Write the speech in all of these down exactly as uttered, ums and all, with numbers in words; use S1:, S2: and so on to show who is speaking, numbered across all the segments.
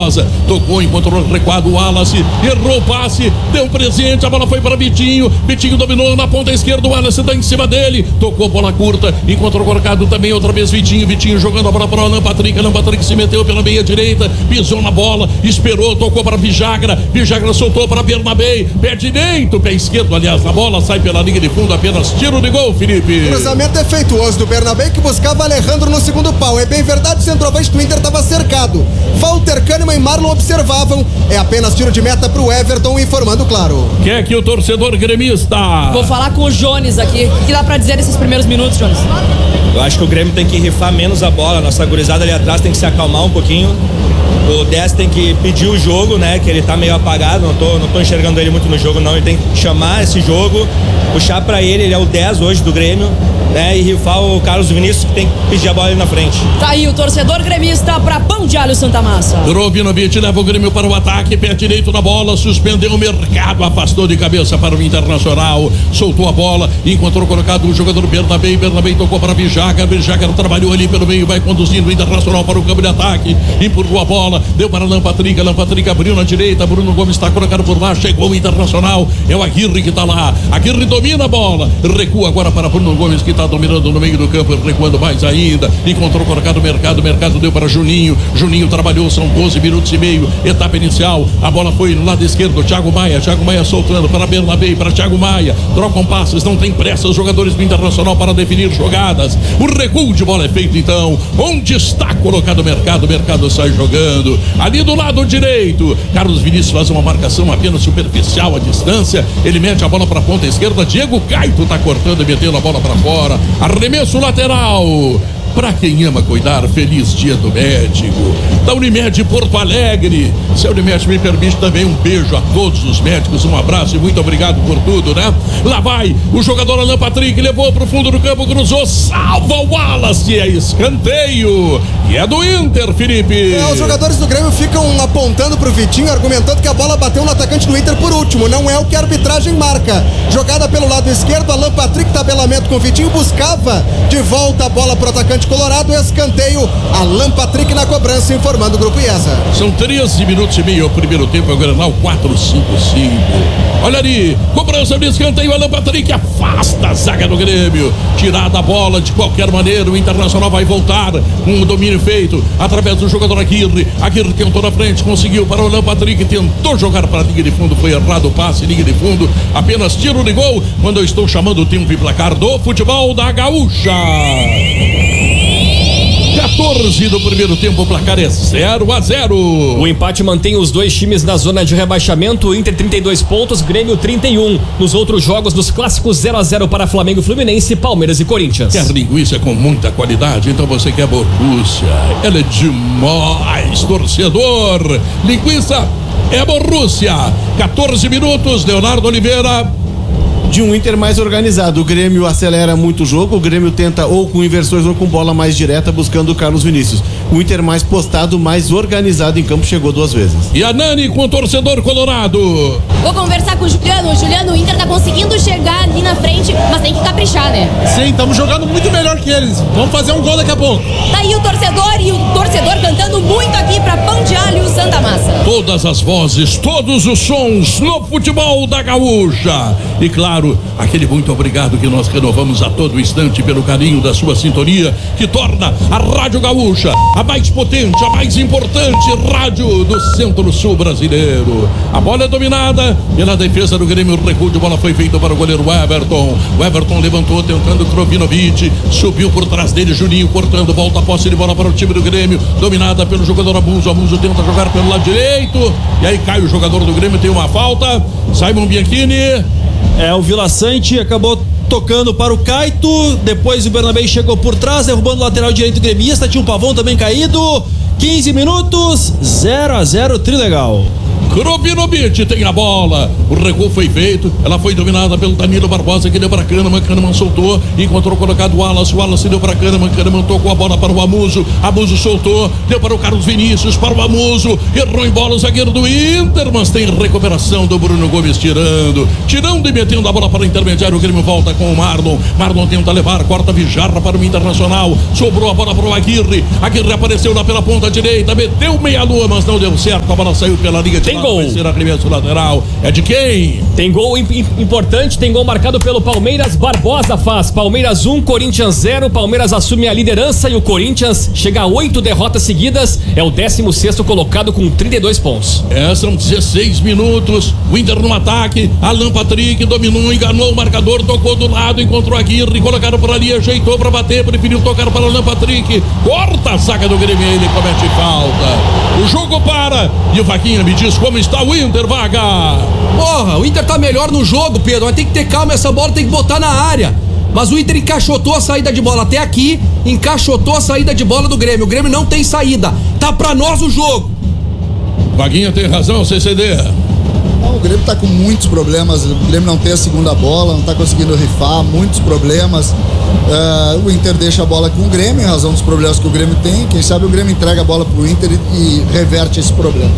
S1: Tocou, encontrou recuado o Wallace, errou o passe, deu um presente, a bola foi para Vitinho, Vitinho dominou na ponta esquerda, o Wallace está em cima dele, tocou bola curta, encontrou colocado também outra vez Vitinho, Vitinho jogando a bola para o Alan Patrick, Alan Patrick se meteu pela meia direita, pisou na bola, esperou, tocou para Vijagra, Vijagra soltou para Bernabé, pé direito, pé esquerdo, aliás, a bola sai pela linha de fundo, apenas tiro de gol, Felipe.
S2: Cruzamento efeituoso do Bernabé que buscava Alejandro no segundo pau, é bem verdade, o centroavante do Inter estava cercado, Walter Kahneman e Marlon observavam, é apenas tiro de meta pro Everton, informando claro.
S1: Quer que o torcedor gremista?
S3: Vou falar com o Jones aqui, o que dá pra dizer nesses primeiros minutos, Jones?
S4: Eu acho que o Grêmio tem que rifar menos a bola, nossa gurizada ali atrás tem que se acalmar um pouquinho, o dez tem que pedir o jogo, né, que ele tá meio apagado, não tô, não tô enxergando ele muito no jogo não, ele tem que chamar esse jogo, puxar pra ele, ele é o dez hoje do Grêmio, né, e rifar o Carlos Vinícius que tem que pedir a bola ali na frente.
S3: Tá aí o torcedor gremista pra Pão de Alho Santa Massa.
S1: Drovinovic leva o Grêmio para o ataque, pé direito na bola, suspendeu o mercado, afastou de cabeça para o Internacional, soltou a bola, encontrou colocado o jogador Bernabé, Bernabé tocou para Vijaga, Vijaga trabalhou ali pelo meio, vai conduzindo o Internacional para o campo de ataque, empurrou a bola, deu para Alan Patrick, Alan Patrick abriu na direita, Bruno Gomes está colocado por lá, chegou o Internacional, é o Aguirre que está lá, Aguirre domina a bola, recua agora para Bruno Gomes que está dominando no meio do campo, recuando mais ainda, encontrou colocado o mercado, mercado deu para Juninho, Juninho trabalhou, são doze minutos e meio, etapa inicial, a bola foi no lado esquerdo, Thiago Maia, Thiago Maia soltando para Bernabé, para Thiago Maia, trocam passes, não tem pressa os jogadores do Internacional para definir jogadas, o recuo de bola é feito então, onde está colocado o mercado, o mercado sai jogando, ali do lado direito, Carlos Vinícius faz uma marcação apenas superficial à distância, ele mete a bola para a ponta esquerda, Diego Caito está cortando e metendo a bola para fora, arremesso lateral. Para quem ama cuidar, feliz dia do médico. Da Unimed Porto Alegre. Se a Unimed me permite também um beijo a todos os médicos, um abraço e muito obrigado por tudo, né? Lá vai o jogador Alan Patrick, levou pro fundo do campo, cruzou, salva o Wallace, é escanteio. E é do Inter, Felipe.
S2: É, os jogadores do Grêmio ficam apontando pro Vitinho, argumentando que a bola bateu no atacante do Inter por último. Não é o que a arbitragem marca. Jogada pelo lado esquerdo, Alan Patrick, tabelamento com o Vitinho, buscava de volta a bola pro atacante colorado, escanteio, Alan Patrick na cobrança, informando o Grupo IESA.
S1: São treze minutos e meio, o primeiro tempo é o Grenal quatro cinco cinco. Olha ali, cobrança de escanteio, Alan Patrick afasta a zaga do Grêmio, tirada a bola de qualquer maneira, o Internacional vai voltar com o domínio feito, através do jogador Aguirre, Aguirre tentou na frente, conseguiu para o Alan Patrick, tentou jogar para a linha de fundo, foi errado o passe, linha de fundo, apenas tiro de gol, quando eu estou chamando o tempo e placar do futebol da Gaúcha. quatorze do primeiro tempo, o placar é zero a zero.
S5: O empate mantém os dois times na zona de rebaixamento, Inter trinta e dois pontos, Grêmio trinta e um. Nos outros jogos dos clássicos zero a zero para Flamengo, Fluminense, Palmeiras e Corinthians.
S1: Quer linguiça com muita qualidade? Então você quer Borussia. Ela é demais, torcedor. Linguiça é Borussia. quatorze minutos, Leonardo Oliveira.
S6: De um Inter mais organizado, o Grêmio acelera muito o jogo, o Grêmio tenta ou com inversões ou com bola mais direta buscando o Carlos Vinícius. O Inter mais postado, mais organizado em campo, chegou duas vezes.
S1: E a Nani com o torcedor colorado.
S7: Vou conversar com o Juliano, o Juliano, o Inter tá conseguindo chegar ali na frente, mas tem que caprichar, né?
S8: Sim, estamos jogando muito melhor que eles, vamos fazer um gol daqui a pouco.
S7: Tá aí o torcedor e o torcedor cantando muito aqui pra Pão de Alho Santa Massa.
S1: Todas as vozes, todos os sons no futebol da Gaúcha. E claro, aquele muito obrigado que nós renovamos a todo instante pelo carinho da sua sintonia, que torna a Rádio Gaúcha a mais potente, a mais importante rádio do Centro-Sul brasileiro. A bola é dominada pela defesa do Grêmio, o recuo de bola foi feito para o goleiro Everton. O Everton levantou tentando Drovinovic, subiu por trás dele Juninho, cortando, volta a posse de bola para o time do Grêmio, dominada pelo jogador Abuso. Abuso tenta jogar pelo lado direito, e aí cai o jogador do Grêmio, tem uma falta. Simon Bianchini.
S9: É, o Vila Sante acabou tocando para o Caito, depois o Bernabé chegou por trás, derrubando o lateral direito gremista, tinha um Pavão também caído. quinze minutos, zero a zero, trilegal.
S1: Krovinovic tem a bola. O recuo foi feito. Ela foi dominada pelo Danilo Barbosa, que deu para Kahneman. Kahneman soltou. Encontrou colocado o Wallace. O Wallace deu para Kahneman. Kahneman tocou a bola para o Amuso. Amuso soltou. Deu para o Carlos Vinícius. Para o Amuso. Errou em bola o zagueiro do Inter. Mas tem recuperação do Bruno Gomes tirando. Tirando e metendo a bola para o intermediário. O Grêmio volta com o Marlon. Marlon tenta levar. Corta Vijarra para o Internacional. Sobrou a bola para o Aguirre. Aguirre apareceu lá pela ponta direita. Meteu meia-lua, mas não deu certo. A bola saiu pela linha de
S5: tem gol.
S1: Vai ser arremesso lateral. É de quem?
S5: Tem gol imp- importante, tem gol marcado pelo Palmeiras. Barbosa faz. Palmeiras um, Corinthians zero. Palmeiras assume a liderança e o Corinthians chega a oito derrotas seguidas. É o décimo sexto colocado com trinta e dois pontos.
S1: É, são dezesseis minutos. O Inter no ataque. Alan Patrick dominou, enganou o marcador, tocou do lado, encontrou a Aguirre, colocaram por ali, ajeitou para bater, preferiu tocar para Alan Patrick. Corta a saca do Grêmio, ele comete falta. O jogo para. E o Vaquinha me diz como está o Inter, Vaga.
S10: Porra, o Inter tá melhor no jogo, Pedro, mas tem que ter calma, essa bola tem que botar na área. Mas o Inter encaixotou a saída de bola até aqui, encaixotou a saída de bola do Grêmio. O Grêmio não tem saída, tá pra nós o jogo.
S1: Vaguinha tem razão, C C D.
S11: Não, o Grêmio tá com muitos problemas, o Grêmio não tem a segunda bola, não tá conseguindo rifar, muitos problemas. Uh, o Inter deixa a bola com o Grêmio em razão dos problemas que o Grêmio tem. Quem sabe o Grêmio entrega a bola pro Inter e, e reverte esse problema.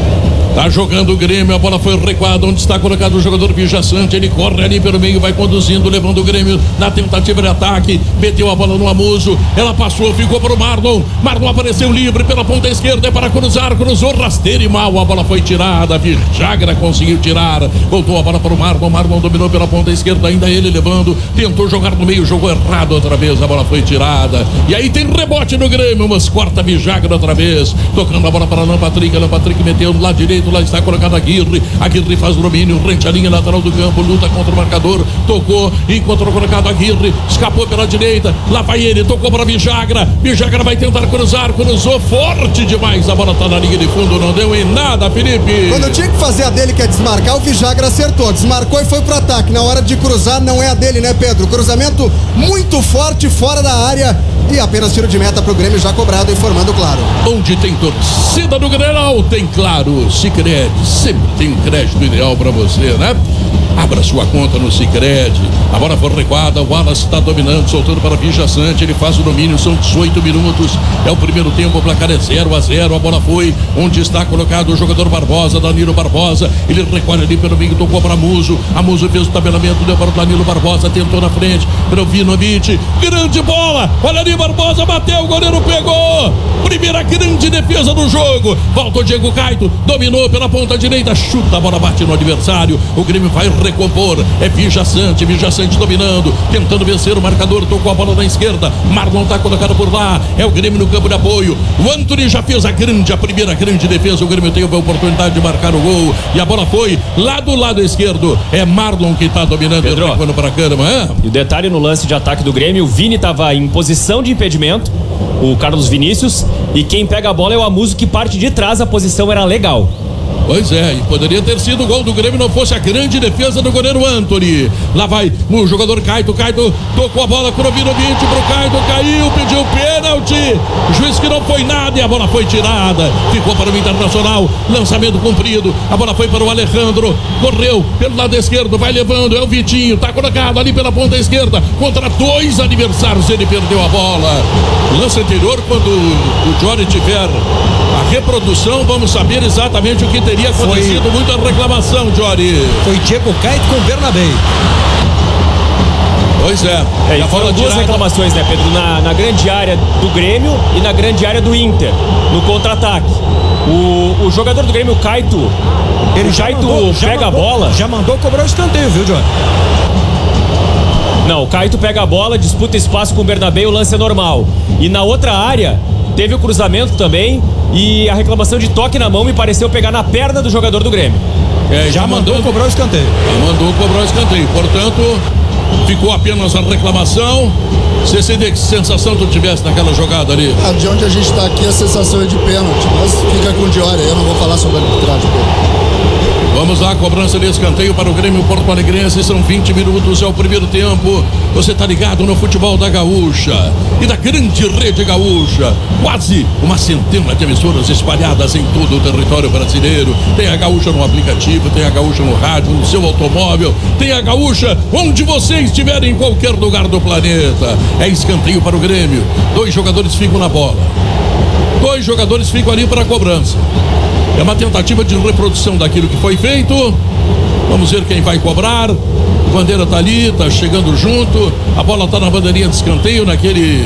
S1: Tá jogando o Grêmio, a bola foi recuada, onde está colocado o jogador Vijaçante, ele corre ali pelo meio, vai conduzindo, levando o Grêmio na tentativa de ataque, meteu a bola no Amuso, ela passou, ficou para o Marlon, Marlon apareceu livre pela ponta esquerda, é para cruzar, cruzou, rasteiro e mal, a bola foi tirada, Vijagra conseguiu tirar, voltou a bola para o Marlon, Marlon dominou pela ponta esquerda, ainda ele levando, tentou jogar no meio, jogou errado outra vez, a bola foi tirada, e aí tem rebote no Grêmio, mas corta Vijagra outra vez, tocando a bola para Alan Patrick, Alan Patrick meteu no lado direito, lá está colocado Aguirre, Aguirre faz o domínio, rente a linha lateral do campo, luta contra o marcador, tocou, encontrou colocado Aguirre, escapou pela direita, lá vai ele, tocou para Vijagra, Vijagra vai tentar cruzar, cruzou forte demais, a bola está na linha de fundo, não deu em nada, Felipe.
S2: Quando tinha que fazer a dele, que é desmarcar, o Vijagra acertou, desmarcou e foi pro ataque, na hora de cruzar não é a dele, né, Pedro? Cruzamento muito forte, fora da área e apenas tiro de meta pro Grêmio já cobrado, informando Claro.
S1: Onde tem torcida do Grenal, tem Claro, Sicredi, sempre tem um crédito ideal para você, né? Abra sua conta no Sicredi. A bola foi recuada, o Wallace está dominando, soltando para Vijaçante, ele faz o domínio, são dezoito minutos, é o primeiro tempo, o placar é zero a zero, a bola foi onde está colocado o jogador Barbosa, Danilo Barbosa, ele recolhe ali pelo meio, tocou para Amuso, Amuso fez o tabelamento, deu para o Danilo Barbosa, tentou na frente, Krovinovic, grande bola, olha ali Barbosa, bateu, o goleiro pegou, primeira grande defesa do jogo, volta o Diego Caito, dominou pela ponta direita, chuta, a bola bate no adversário, o Grêmio vai recompor, é Vijaçante, Vijaçante dominando, tentando vencer o marcador, tocou a bola na esquerda, Marlon tá colocado por lá, é o Grêmio no campo de apoio, o Antony já fez a grande, a primeira grande defesa, o Grêmio teve a oportunidade de marcar o gol, e a bola foi lá do lado esquerdo, é Marlon que tá dominando,
S5: Pedro,
S1: para a Kahneman, é?
S5: E o detalhe no lance de ataque do Grêmio, o Vini tava em posição de impedimento, o Carlos Vinícius, e quem pega a bola é o Amuso, que parte de trás, a posição era legal.
S1: Pois é, e poderia ter sido o gol do Grêmio, não fosse a grande defesa do goleiro Antony. Lá vai o jogador Caito, Caito tocou a bola, Krovinovic pro Caito, caiu, pediu pênalti, o juiz que não foi nada e a bola foi tirada, ficou para o Internacional, lançamento cumprido, a bola foi para o Alejandro, correu pelo lado esquerdo, vai levando, é o Vitinho, tá colocado ali pela ponta esquerda, contra dois adversários, ele perdeu a bola. Lance anterior, quando o Jory tiver a reprodução, vamos saber exatamente o que teria acontecido. Foi... muita reclamação, Jory.
S10: Foi Diego Caito com Bernabé.
S1: Pois é.
S5: É, e foram duas tirada. reclamações, né, Pedro? Na, na grande área do Grêmio e na grande área do Inter, no contra-ataque. O, o jogador do Grêmio, Caito, ele o Caito mandou, pega mandou, a bola.
S10: Já mandou cobrar o escanteio, viu, Jory?
S5: Não, o Caito pega a bola, disputa espaço com o Bernabé, o lance é normal. E na outra área, teve o cruzamento também e a reclamação de toque na mão me pareceu pegar na perna do jogador do Grêmio.
S1: É, já, já mandou, mandou cobrar o escanteio. Já mandou cobrar o escanteio. Portanto, ficou apenas a reclamação. C C D, que sensação tu tivesse naquela jogada ali?
S11: Ah, de onde a gente está aqui, a sensação é de pênalti, mas fica com o Diori, eu não vou falar sobre a arbitragem.
S1: Vamos Vamos lá, cobrança de escanteio para o Grêmio Porto Alegrense. São vinte minutos, é o primeiro tempo. Você tá ligado no futebol da Gaúcha e da grande rede Gaúcha. Quase uma centena de emissoras espalhadas em todo o território brasileiro. Tem a Gaúcha no aplicativo, tem a Gaúcha no rádio, no seu automóvel. Tem a Gaúcha onde você estiver, em qualquer lugar do planeta. É escanteio para o Grêmio. Dois jogadores ficam na bola. Dois jogadores ficam ali para a cobrança. É uma tentativa de reprodução daquilo que foi feito. Vamos ver quem vai cobrar. A bandeira tá ali, tá chegando junto. A bola tá na bandeirinha de escanteio, naquele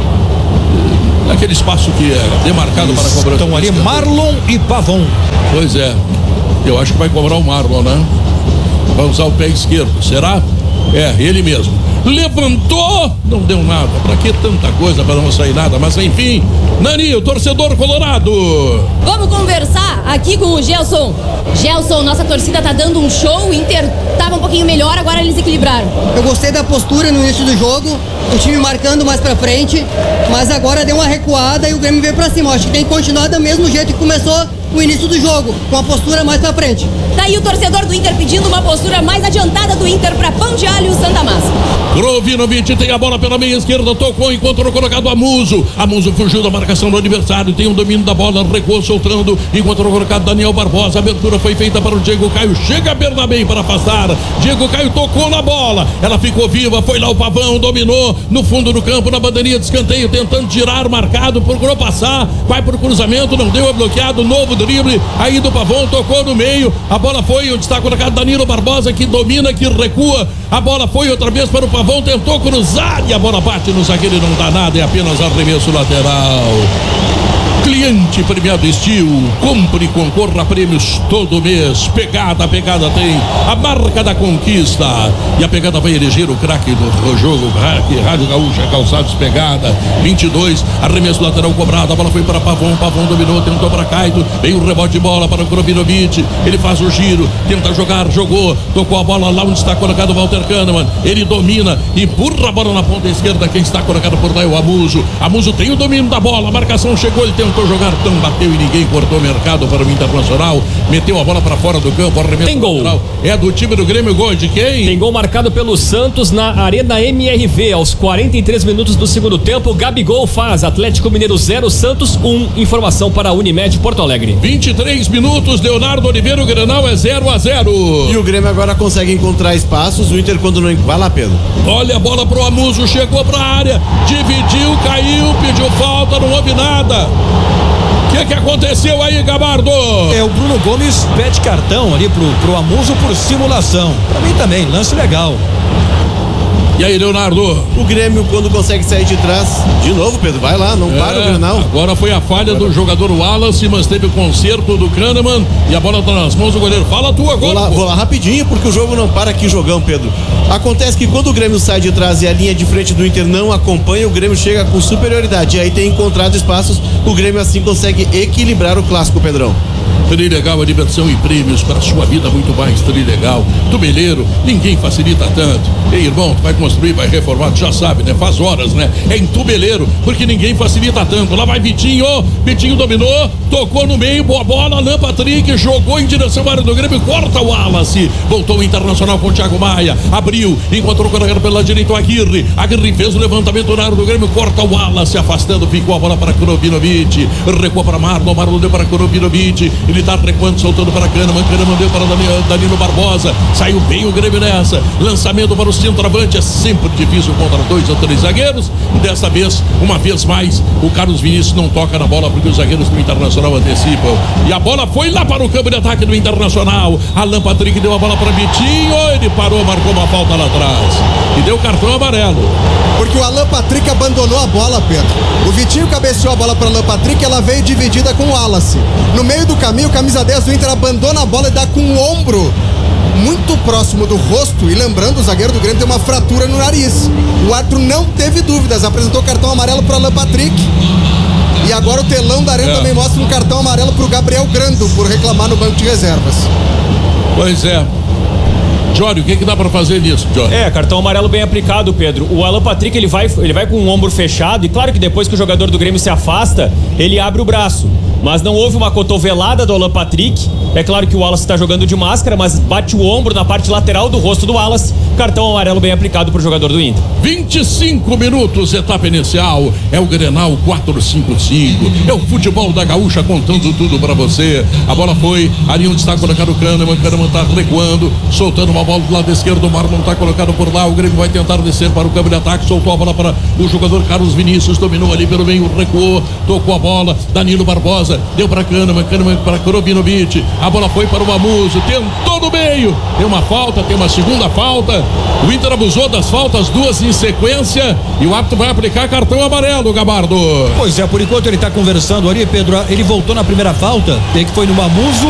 S1: naquele espaço que é demarcado para a cobrança.
S12: Estão ali Marlon e Pavon.
S1: Pois é. Eu acho que vai cobrar o Marlon, né? Vai usar o pé esquerdo, será? É, ele mesmo. Levantou, não deu nada. Pra que tanta coisa para não sair nada? Mas enfim, Nani, o torcedor colorado.
S7: Vamos conversar aqui com o Gelson. Gelson, nossa torcida tá dando um show. O Inter tava um pouquinho melhor, agora eles equilibraram.
S13: Eu gostei da postura no início do jogo, o time marcando mais pra frente, mas agora deu uma recuada e o Grêmio veio pra cima. Eu acho que tem que continuar do mesmo jeito que começou o início do jogo, com a postura mais pra frente.
S7: Daí o torcedor do Inter pedindo uma postura mais adiantada do Inter pra Pão de Alho Santa Massa.
S1: Krovinovic tem a bola pela meia esquerda, tocou, encontrou colocado Amuso. Amuso fugiu da marcação do adversário, tem o um domínio da bola, recuou soltando, encontrou colocado Daniel Barbosa. A abertura foi feita para o Diego Caio, chega Bernabé para afastar. Diego Caio tocou na bola, ela ficou viva, foi lá o Pavão, dominou no fundo do campo, na bandeirinha de escanteio, tentando tirar, marcado, procurou passar, vai pro cruzamento, não deu, é bloqueado, novo drible, aí do Pavão, tocou no meio, a bola foi onde está colocado Danilo Barbosa, que domina, que recua, a bola foi outra vez para o Pavão, tentou cruzar e a bola bate no zagueiro e não dá nada, é apenas arremesso lateral. Cliente premiado Steel, compre e concorra a prêmios todo mês. Pegada, pegada tem a marca da conquista. E a pegada vai eleger o craque do jogo. Craque, Rádio Gaúcha, calçados pegada. vinte e dois, arremesso lateral cobrado. A bola foi para Pavão, Pavão dominou, tentou para Caito. Veio o rebote de bola para o Krovinovic. Ele faz o giro, tenta jogar, jogou. Tocou a bola lá onde está colocado o Walter Kahneman. Ele domina, empurra a bola na ponta esquerda. Quem está colocado por daí é o Amuso. Amuso tem o domínio da bola. A marcação chegou, ele tentou jogar, tão bateu e ninguém cortou o mercado para o Internacional, meteu a bola para fora do campo, arremesso
S5: tem gol.
S1: Lateral. É do time do Grêmio, gol de quem?
S5: Tem gol marcado pelo Santos na Arena M R V, aos quarenta e três minutos do segundo tempo. Gabigol faz, Atlético Mineiro zero, Santos um. Informação para a Unimed Porto Alegre.
S1: vinte e três minutos, Leonardo Oliveira, o Grenal é zero a zero.
S6: E o Grêmio agora consegue encontrar espaços, o Inter quando não... Vai lá, Pedro.
S1: Olha a bola pro Amuso, chegou pra área, dividiu, caiu, pediu falta, não houve nada. O que que aconteceu aí, Gabardo?
S12: É, o Bruno Gomes pede cartão ali pro, pro Amuso por simulação. Pra mim também, lance legal.
S1: E aí, Leonardo?
S6: O Grêmio, quando consegue sair de trás, de novo, Pedro, vai lá, não é, para o Grenal.
S1: Agora foi a falha agora do jogador Wallace, mas teve o conserto do Kahneman e a bola tá nas mãos do goleiro. Fala tu agora.
S6: Vou lá, vou lá rapidinho, porque o jogo não para aqui, jogão, Pedro. Acontece que quando o Grêmio sai de trás e a linha de frente do Inter não acompanha, o Grêmio chega com superioridade. E aí tem encontrado espaços, o Grêmio assim consegue equilibrar o clássico, Pedrão.
S1: Trilegal, a diversão e prêmios para sua vida muito mais. Trilegal, Tubeleiro, ninguém facilita tanto. Ei, irmão, tu vai construir, vai reformar, tu já sabe, né? Faz horas, né? É em Tubeleiro, porque ninguém facilita tanto. Lá vai Vitinho, Vitinho dominou, tocou no meio, boa bola, Alan Patrick, jogou em direção à área do Grêmio, corta o Wallace, voltou o Internacional com o Thiago Maia, abriu, encontrou o corredor pela direita o Aguirre, Aguirre fez o levantamento na área do Grêmio, corta o Wallace, afastando, ficou a bola para Krovinovic, recuou para Marlon, Marlon deu para Krovinovic, ele tá recuando, soltando para Kahneman, Kahneman deu para Danilo, Danilo Barbosa, saiu bem o Grêmio nessa, lançamento para o centroavante, é sempre difícil contra dois ou três zagueiros, dessa vez, uma vez mais, o Carlos Vinícius não toca na bola porque os zagueiros do Internacional antecipam, e a bola foi lá para o campo de ataque do Internacional, Alan Patrick deu a bola para Vitinho, ele parou, marcou uma falta lá atrás, e deu cartão amarelo.
S2: Porque o Alan Patrick abandonou a bola, Pedro. O Vitinho cabeceou a bola para o Alan Patrick, ela veio dividida com o Wallace. No meio do caminho, o camisa dez do Inter abandona a bola e dá com o ombro muito próximo do rosto. E lembrando, o zagueiro do Grêmio tem uma fratura no nariz. O árbitro não teve dúvidas, apresentou cartão amarelo para o Alan Patrick. E agora o telão da Arena é. também mostra um cartão amarelo para o Gabriel Grando por reclamar no banco de reservas.
S1: Pois é. Jório, o que que dá pra fazer nisso, Jório?
S5: É, cartão amarelo bem aplicado, Pedro. O Alan Patrick, ele vai, ele vai com o ombro fechado e claro que depois que o jogador do Grêmio se afasta, ele abre o braço. mas não houve uma cotovelada do Alan Patrick. É claro que o Wallace está jogando de máscara, mas bate o ombro na parte lateral do rosto do Wallace. Cartão amarelo bem aplicado pro jogador do Inter.
S1: vinte e cinco minutos, etapa inicial. É o Grenal quatro cinco cinco. É o futebol da Gaúcha contando tudo pra você. A bola foi ali onde está colocado o Kahneman. Kahneman tá recuando, soltando uma bola do lado esquerdo. O Marlon tá colocado por lá. O Grêmio vai tentar descer para o campo de ataque. Soltou a bola para o jogador Carlos Vinícius. Dominou ali pelo meio, recuou, tocou a bola. Danilo Barbosa deu para Kahneman. Kahneman para Korobinovic. A bola foi para o Amuso. Tentou no meio. Tem uma falta, tem uma segunda falta. O Inter abusou das faltas, duas em sequência. E o árbitro vai aplicar cartão amarelo, Gabardo.
S12: Pois é, por enquanto ele está conversando ali, Pedro. Ele voltou na primeira falta, que foi no Amuso.